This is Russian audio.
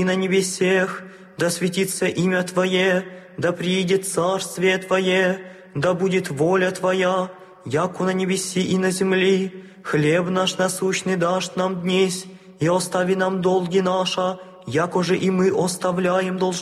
на небесех, да светится имя Твое, да приидет царствие Твое, да будет воля Твоя, яко на небеси и на земли. Хлеб наш насущный дашь нам днесь, и остави нам долги наши, яко же и мы оставляем должникам